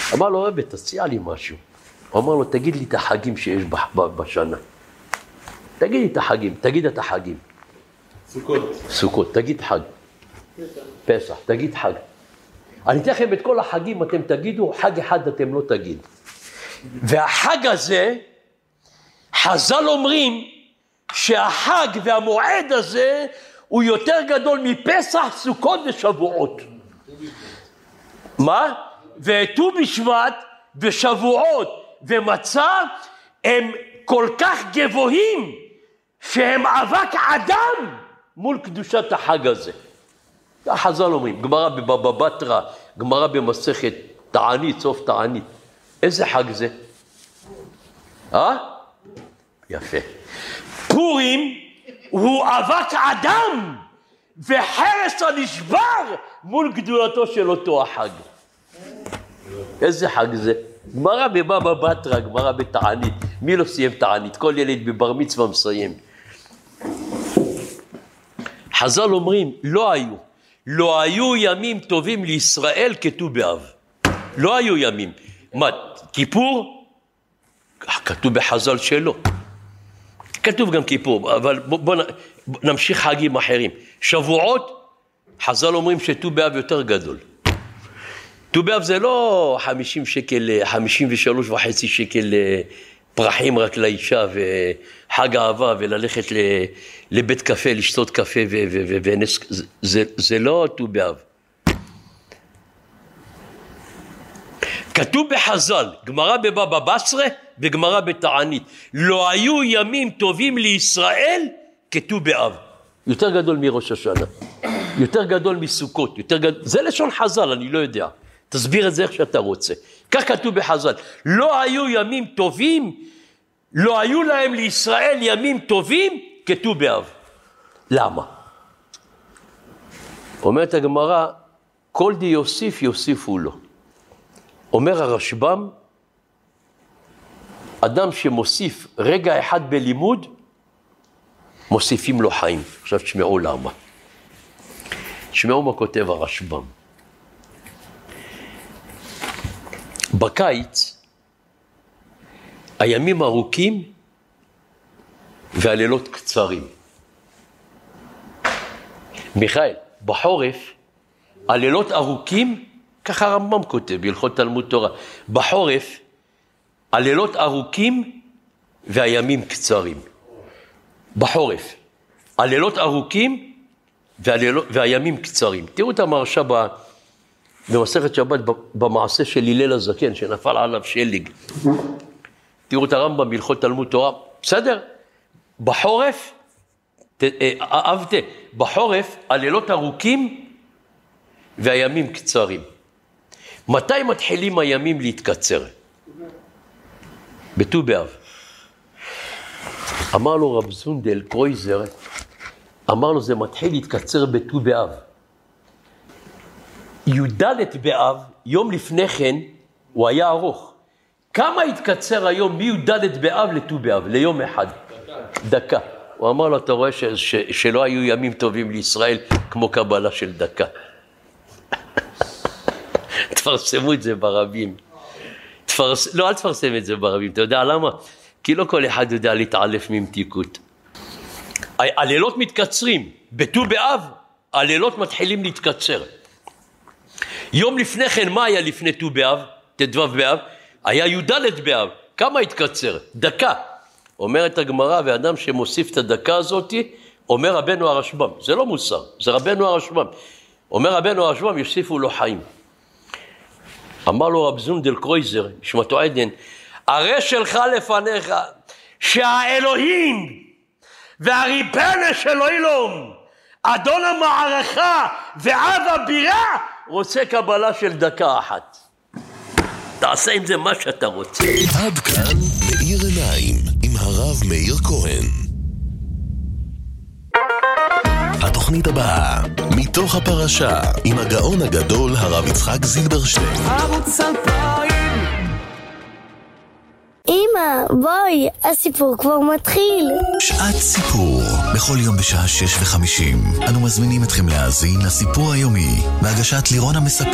אמר לו, רבי, תציע לי משהו. הוא אמר לו, תגיד לי את החגים שיש בשנה. תגיד לי את החגים, תגיד את החגים. סוכות, תגיד חג. פסח, תגיד חג. אני אתן לכם את כל החגים, אתם תגידו, חג אחד אתם לא תגיד. והחג הזה, חז"ל אומרים, שהחג והמועד הזה, הוא יותר גדול מפסח, סוכות ושבועות. מה? וט"ו בשבט ושבועות ומצה, הם כל כך גבוהים, שהם אבק אדם מול קדושת החג הזה. חז"ל אומרים, גמרא בבבא בתרא, גמרא במסכת תענית, סוף תענית. איזה חג זה? יפה. פורים הוא אבק אדם וחרס הנשבר מול גדולתו של אותו החג. איזה חג זה? גמרא בבבא בתרא, גמרא בתענית. מי לא סיים תענית? כל ילד בבר מצווה מסיים. חז"ל אומרים, לא היו ימים טובים לישראל כט"ו באב. לא היו ימים. מה, כיפור? כתוב בחז"ל שלא. כתוב גם כיפור, אבל בוא נמשיך חגים אחרים. שבועות, חז"ל אומרים שט"ו באב יותר גדול. ט"ו באב זה לא 50 שקל, 53.5 שקל פרחים רק לאישה וחג אהבה וללכת לבית קפה, לשתות קפה ונס, זה לא ט"ו באב. כתוב בחז"ל, גמרא בבבא בתרא וגמרא בתענית, לא היו ימים טובים לישראל כט"ו באב. יותר גדול מראש השנה, יותר גדול מסוכות, זה לשון חז"ל, אני לא יודע. תסביר את זה איך שאתה רוצה. כך כתוב בחז"ל, לא היו ימים טובים, לא היו להם לישראל ימים טובים כט"ו באב. למה? אומרת הגמרא, כל די יוסיף יוסיפו לו. אומר הרשב"ם, אדם שמוסיף רגע אחד בלימוד, מוסיפים לו חיים. עכשיו תשמעו למה. תשמעו מה כותב הרשב"ם. בקיץ, הימים ארוכים והלילות קצרים. מיכאל, בחורף, הלילות ארוכים, ככה הרמב"ם כותב, בהלכות תלמוד תורה. בחורף, הלילות ארוכים והימים קצרים. בחורף, הלילות ארוכים והימים קצרים. תראו את המרשה במסכת שבת במעשה של הלל הזקן, שנפל עליו שלג. תראו את הרמב"ם בהלכות תלמוד תורה. בסדר? בחורף, אהבתי, בחורף, הלילות ארוכים והימים קצרים. מתי מתחילים הימים להתקצר? בט"ו באב. אמר לו רב זונדל קרויזר, אמר לו זה מתחיל להתקצר בט"ו באב. י"ד באב, יום לפני כן, הוא היה ארוך. כמה התקצר היום מי"ד באב לט"ו באב, ליום אחד? דקה. הוא אמר לו, אתה רואה שלא היו ימים טובים לישראל כמו קבלה של דקה. תפרסמו את זה ברבים. לא, אל תפרסם את זה ברבים. אתה יודע למה? כי לא כל אחד יודע להתעלף ממתיקות. הלילות מתקצרים. בט"ו באב, הלילות מתחילים להתקצר. יום לפני כן, מה היה לפני ט"ו באב? ט"ו באב? היה י"ד באב. כמה התקצר? דקה. אומרת הגמרא, ואדם שמוסיף את הדקה הזאת, אומר רבנו הרשב"ם. זה לא מוסר, זה רבנו הרשב"ם. אומר רבנו הרשב"ם, יוסיפו לו חיים. אמר לו רב זונדל קרויזר, שמתו עדן, הרי שלך לפניך, שהאלוהים והריבונו של עולם, אדון המערכה ואב הבירה, רוצה קבלה של דקה אחת. תעשה עם זה מה שאתה רוצה. עד כאן מאיר עיניים עם הרב מאיר כהן. התוכנית הבאה, מתוך הפרשה, עם הגאון הגדול הרב יצחק זילברשטיין. ערוץ 2000. אמא, בואי, הסיפור כבר מתחיל. שעת סיפור, בכל יום בשעה 6:50. אנו מזמינים אתכם להאזין לסיפור היומי, בהגשת לירון המספר.